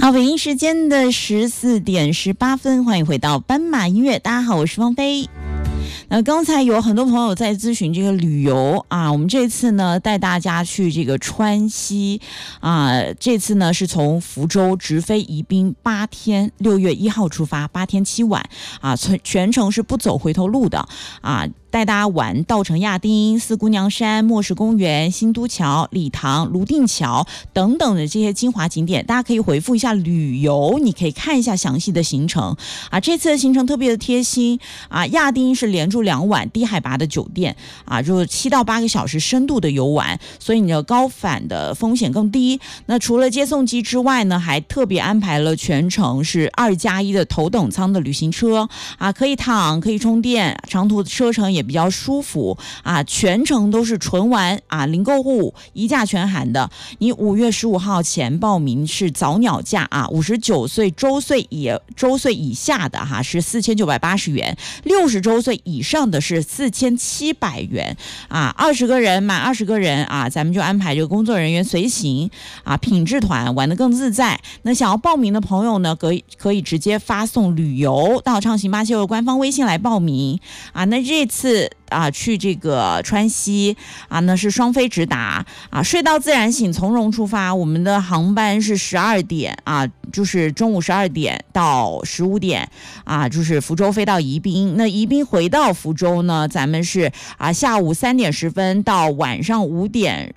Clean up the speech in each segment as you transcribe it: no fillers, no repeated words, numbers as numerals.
好，北京时间的14:18，欢迎回到斑马音乐。大家好，我是芳菲。那刚才有很多朋友在咨询这个旅游啊，我们这次呢带大家去这个川西啊，这次呢是从福州直飞宜宾8天，6月1号出发，8天7晚啊，全程是不走回头路的啊。带大家玩稻城亚丁、四姑娘山、末世公园、新都桥、礼堂、泸定桥等等的这些精华景点，大家可以回复一下旅游，你可以看一下详细的行程啊。这次的行程特别的贴心啊，亚丁是连住2晚低海拔的酒店啊，就是7到8个小时深度的游玩，所以你的高反的风险更低。那除了接送机之外呢，还特别安排了全程是2+1的头等舱的旅行车啊，可以躺，可以充电，长途车程也比较舒服啊，全程都是纯玩啊，零购物，一价全含的。你5月15号前报名是早鸟价啊，59岁周岁以下的哈是4980元，60周岁以上的是4700元啊。20个人满20个人啊，咱们就安排这个工作人员随行啊，品质团玩得更自在。那想要报名的朋友呢，可以直接发送旅游到畅行876的官方微信来报名啊。那这次啊，去这个川西啊，那是双飞直达啊，睡到自然醒，从容出发。我们的航班是12点啊，就是中午12点到15点啊，就是福州飞到宜宾。那宜宾回到福州呢，咱们是啊下午3点10分到晚上17点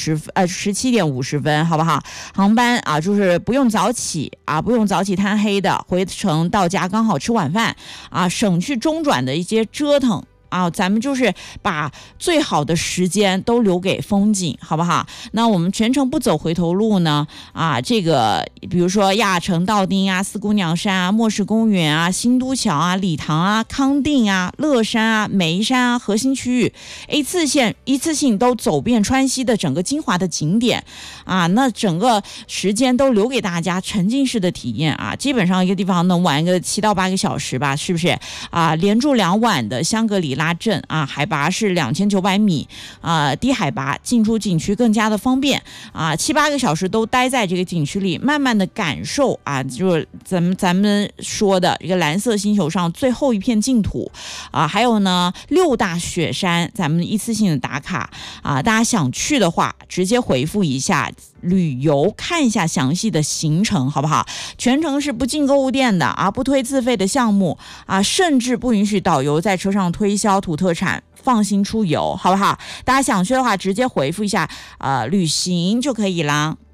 50分，好不好？航班啊，就是不用早起啊，不用早起贪黑的，回程到家刚好吃晚饭啊，省去中转的一些折腾。啊，咱们就是把最好的时间都留给风景，好不好？那我们全程不走回头路呢？啊，这个比如说亚城道丁啊、四姑娘山啊、末世公园啊、新都桥啊、礼堂啊、康定啊、乐山啊、眉山啊，核心区域一次性都走遍川西的整个精华的景点啊，那整个时间都留给大家沉浸式的体验啊，基本上一个地方能玩个7到8个小时吧，是不是啊？连住2晚的香格里拉镇啊，海拔是2900米啊，低海拔，进出景区更加的方便啊，7、8个小时都待在这个景区里，慢慢的感受啊，就是咱们说的这个蓝色星球上最后一片净土啊，还有呢6大雪山，咱们一次性的打卡啊，大家想去的话，直接回复一下旅游，看一下详细的行程，好不好？全程是不进购物店的啊，不推自费的项目啊，甚至不允许导游在车上推销土特产，放心出游，好不好？大家想去的话，直接回复一下旅行就可以啦。